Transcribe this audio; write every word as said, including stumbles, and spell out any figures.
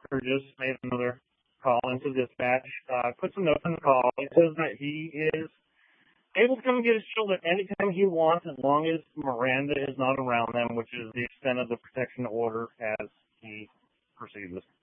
Walker just made another call into dispatch. Uh, put some notes in the call. He says that he is able to come and get his children anytime he wants, as long as Miranda is not around them, which is the extent of the protection order as he perceives it.